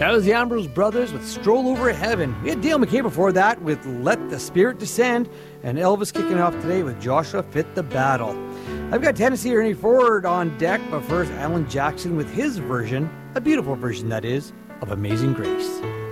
That was the Ambrose Brothers with Stroll Over Heaven. We had Dale McKay before that with Let the Spirit Descend, and Elvis kicking off today with Joshua Fit the Battle. I've got Tennessee Ernie Ford on deck, but first Alan Jackson with his version, a beautiful version that is, of Amazing Grace.